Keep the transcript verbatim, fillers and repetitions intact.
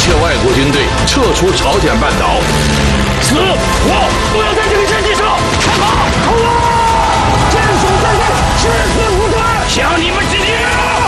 切外国军队撤出朝鲜半岛。 死！我不要再